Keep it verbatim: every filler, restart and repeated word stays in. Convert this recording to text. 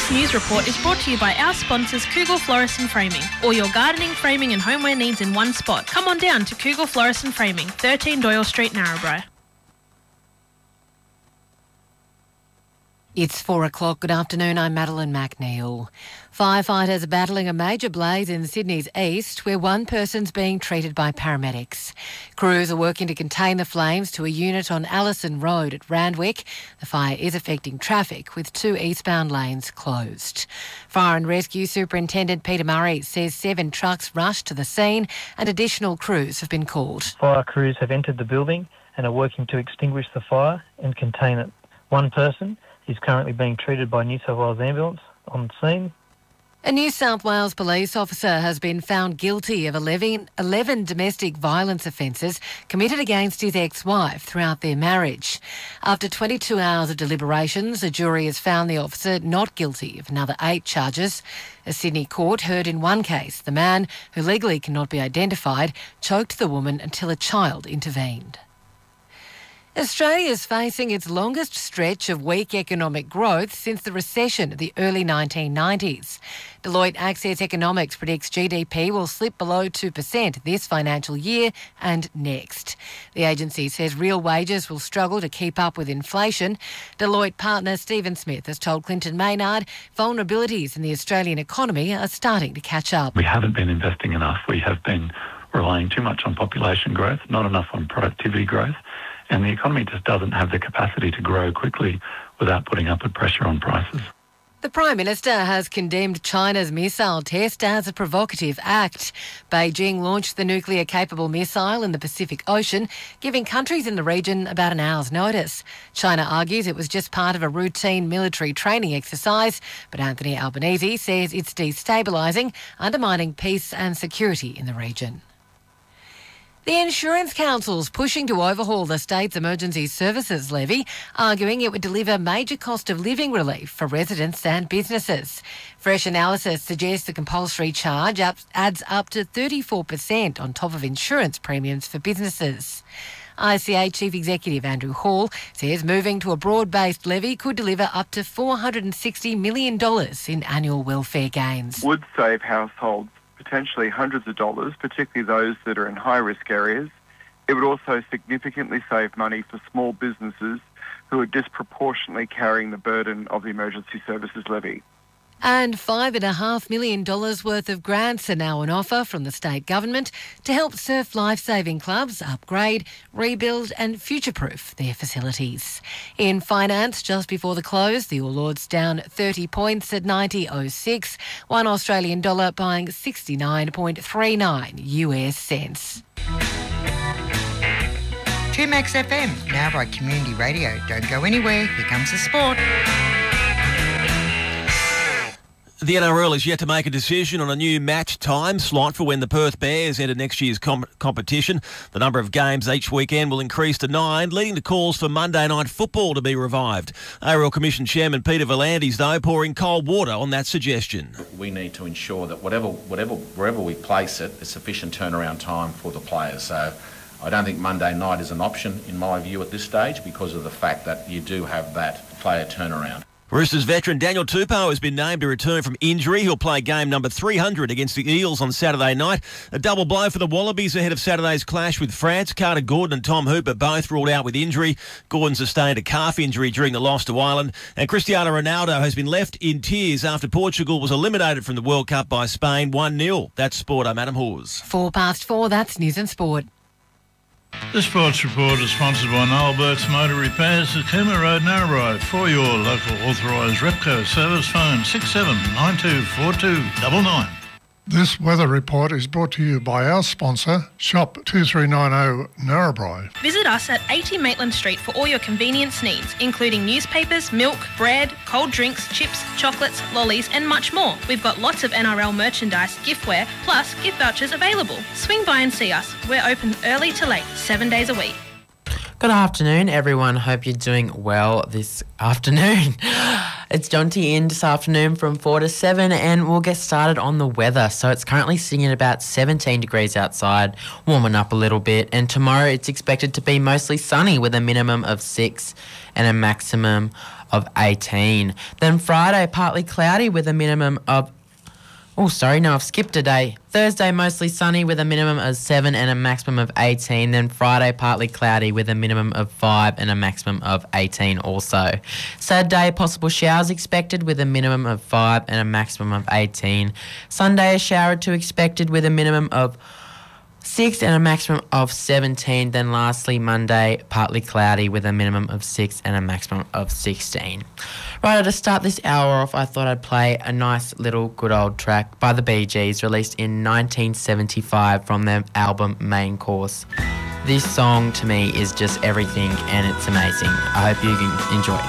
This news report is brought to you by our sponsors Cougal Florist and Framing. All your gardening, framing and homeware needs in one spot. Come on down to Cougal Florist and Framing, thirteen Doyle Street, Narrabri. It's four o'clock. Good afternoon. I'm Madeline McNeil. Firefighters are battling a major blaze in Sydney's east where one person's being treated by paramedics. Crews are working to contain the flames to a unit on Allison Road at Randwick. The fire is affecting traffic with two eastbound lanes closed. Fire and Rescue Superintendent Peter Murray says seven trucks rushed to the scene and additional crews have been called. Fire crews have entered the building and are working to extinguish the fire and contain it. One person is currently being treated by New South Wales Ambulance on scene. A New South Wales police officer has been found guilty of eleven, eleven domestic violence offences committed against his ex-wife throughout their marriage. After twenty-two hours of deliberations, a jury has found the officer not guilty of another eight charges. A Sydney court heard in one case the man, who legally cannot be identified, choked the woman until a child intervened. Australia is facing its longest stretch of weak economic growth since the recession of the early nineteen nineties. Deloitte Access Economics predicts G D P will slip below two percent this financial year and next. The agency says real wages will struggle to keep up with inflation. Deloitte partner Stephen Smith has told Clinton Maynard vulnerabilities in the Australian economy are starting to catch up. We haven't been investing enough. We have been relying too much on population growth, not enough on productivity growth. And the economy just doesn't have the capacity to grow quickly without putting upward pressure on prices. The Prime Minister has condemned China's missile test as a provocative act. Beijing launched the nuclear-capable missile in the Pacific Ocean, giving countries in the region about an hour's notice. China argues it was just part of a routine military training exercise, but Anthony Albanese says it's destabilising, undermining peace and security in the region. The Insurance Council's pushing to overhaul the state's emergency services levy, arguing it would deliver major cost of living relief for residents and businesses. Fresh analysis suggests the compulsory charge adds up to thirty-four percent on top of insurance premiums for businesses. I C A Chief Executive Andrew Hall says moving to a broad-based levy could deliver up to four hundred sixty million dollars in annual welfare gains. Would save households potentially hundreds of dollars, particularly those that are in high-risk areas. It would also significantly save money for small businesses who are disproportionately carrying the burden of the emergency services levy. And five and a half million dollars worth of grants are now on offer from the state government to help surf lifesaving clubs upgrade, rebuild and future-proof their facilities. In finance, just before the close, the All Ords down thirty points at ninety oh six, one Australian dollar buying sixty-nine point three nine U S cents. two Max F M, now by Community Radio. Don't go anywhere, here comes the sport. The N R L is yet to make a decision on a new match time slot for when the Perth Bears enter next year's com- competition. The number of games each weekend will increase to nine, leading to calls for Monday night football to be revived. A R L Commission Chairman Peter Volandis, though, pouring cold water on that suggestion. We need to ensure that whatever, whatever, wherever we place it, there's sufficient turnaround time for the players. So I don't think Monday night is an option, in my view, at this stage, because of the fact that you do have that player turnaround. Roosters veteran Daniel Tupou has been named to return from injury. He'll play game number three hundred against the Eels on Saturday night. A double blow for the Wallabies ahead of Saturday's clash with France. Carter Gordon and Tom Hooper both ruled out with injury. Gordon sustained a calf injury during the loss to Ireland. And Cristiano Ronaldo has been left in tears after Portugal was eliminated from the World Cup by Spain one nil. That's Sport. I'm Adam Hawes. Four past four, that's News and Sport. The Sports Report is sponsored by Noel Burke's Motor Repairs at Cooma Road, Narrabri. For your local authorised Repco service, phone six seven nine two four two nine nine. This weather report is brought to you by our sponsor, Shop two three nine zero Narrabri. Visit us at eighty Maitland Street for all your convenience needs, including newspapers, milk, bread, cold drinks, chips, chocolates, lollies and much more. We've got lots of N R L merchandise, giftware, plus gift vouchers available. Swing by and see us. We're open early to late, seven days a week. Good afternoon, everyone. Hope you're doing well this afternoon. It's Jonty in this afternoon from four to seven, and we'll get started on the weather. So it's currently sitting at about seventeen degrees outside, warming up a little bit. And tomorrow it's expected to be mostly sunny with a minimum of six and a maximum of eighteen. Then Friday, partly cloudy with a minimum of Oh, sorry, no, I've skipped a day. Thursday, mostly sunny with a minimum of seven and a maximum of eighteen. Then Friday, partly cloudy with a minimum of five and a maximum of eighteen also. Saturday, possible showers expected with a minimum of five and a maximum of eighteen. Sunday, a shower or two expected with a minimum of six and a maximum of seventeen. Then lastly, Monday, partly cloudy with a minimum of six and a maximum of sixteen. Right, to start this hour off, I thought I'd play a nice little good old track by the Bee Gees, released in nineteen seventy-five from their album Main Course. This song to me is just everything and it's amazing. I hope you can enjoy it.